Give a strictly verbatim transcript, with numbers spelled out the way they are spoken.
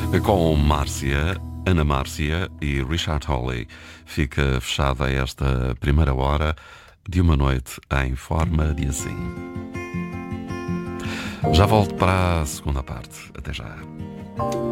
Com Márcia, Ana Márcia e Richard Hawley, fica fechada esta primeira hora de Uma Noite em Forma de Assim. Já volto para a segunda parte. Até já.